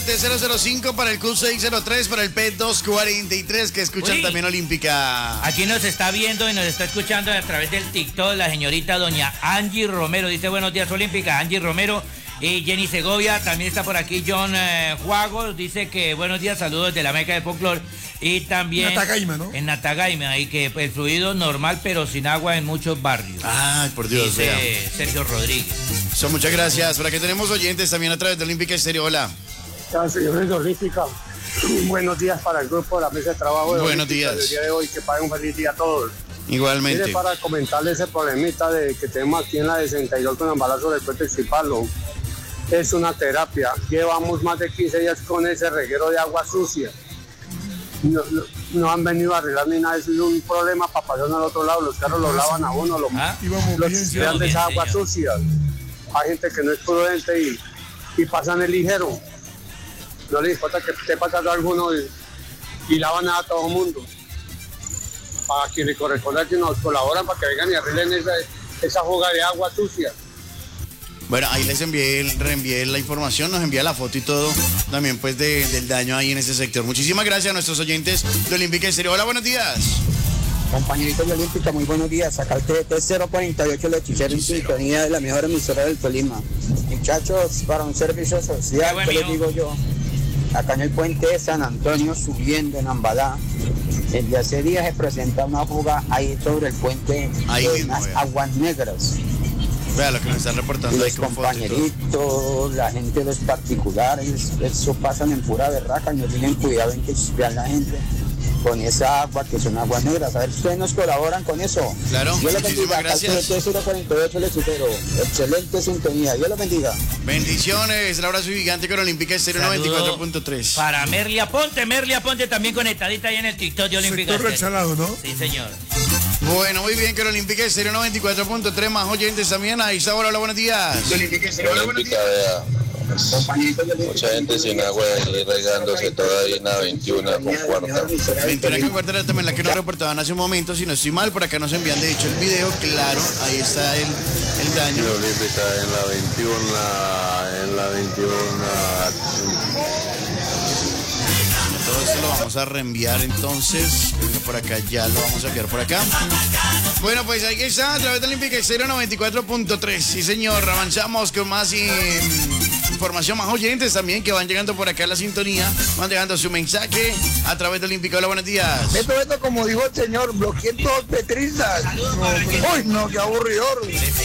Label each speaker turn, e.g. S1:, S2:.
S1: 005 para el Q603 para el P243 que escuchan también Olímpica.
S2: Aquí nos está viendo y nos está escuchando a través del TikTok la señorita doña Angie Romero. Dice buenos días Olímpica, Angie Romero. Y Jenny Segovia, también está por aquí John Juagos, dice que buenos días, saludos de la Meca de Folklore. Y también
S3: Natagaima, ¿no?
S2: En Natagaima, y que el fluido normal pero sin agua en muchos barrios.
S1: Ay, por Dios.
S2: Dice Sergio Rodríguez.
S1: Muchas gracias. Por aquí tenemos oyentes también a través de Olímpica Estéreo. Hola.
S4: Señores de Olímpica, buenos días para el grupo de la mesa de trabajo.
S1: Buenos días.
S4: El día de hoy, que pasen un feliz día a todos.
S1: Igualmente.
S4: Mire, para comentarles ese problemita que tenemos aquí en la de 62 con embalazo del puente Chipalo. Es una terapia. Llevamos más de 15 días con ese reguero de agua sucia. No han venido a arreglar ni nada. Eso es un problema para pasar al otro lado. Los carros los lavan a uno, los tiran de esa agua sucia. Hay gente que no es prudente y pasan el ligero. No les importa que esté pasando alguno y lavan a todo el mundo. Para quienes corresponda que nos colaboran para que vengan y arreglen esa fuga de agua sucia.
S1: Bueno, ahí les reenvié la información, nos envía la foto y todo, también pues del daño ahí en ese sector. Muchísimas gracias a nuestros oyentes de Olímpica Estéreo. Hola, buenos días.
S5: Compañeritos de Olímpica, muy buenos días. Acá el TDT 048, el hechicero en sintonía de la mejor emisora del Tolima. Muchachos, para un servicio social, ¿qué les digo yo? Acá en el puente de San Antonio, subiendo en Ambalá, desde hace días se presenta una fuga ahí sobre el puente
S1: ahí
S5: de
S1: mismo,
S5: unas aguas negras.
S1: Vea lo que me están reportando
S5: los
S1: ahí con
S5: compañeritos, la gente, los particulares, eso pasan en pura berraca, no tienen cuidado en que vean la gente con esa agua que son aguas negras. A ver si ustedes nos colaboran con eso.
S1: Claro,
S5: Dios los bendiga.
S1: gracias.
S5: 048 les supero. Excelente sintonía. Dios los bendiga.
S1: Bendiciones, el abrazo gigante con Olímpica Estéreo 94.3.
S2: Para Merlia Ponte también conectadita ahí en el TikTok de Olímpica
S3: Sector del Salado, ¿no?
S2: Sí, señor.
S1: Bueno, muy bien, que Olímpica Estéreo 94.3, más oyentes también. Ahí está, hola, buenos días.
S6: Olímpica, vea. Mucha gente sin agua y regándose todavía en la 21 con cuarta.
S1: 21 con cuarta era también la que nos reportaban hace un momento, si no estoy mal, por acá nos envían de hecho el video, claro, ahí está el daño.
S6: Olímpica en la 21.
S1: Todo esto lo vamos a reenviar entonces, creo que por acá ya lo vamos a enviar por acá. Bueno, pues ahí está, a través de Olímpica Estéreo 94.3, sí señor, avanzamos con más información, más oyentes también que van llegando por acá a la sintonía, van llegando su mensaje a través de Olímpica. Hola, buenos días.
S7: Esto, como dijo el señor, bloqueen todos petristas. Uy, no, qué aburridor.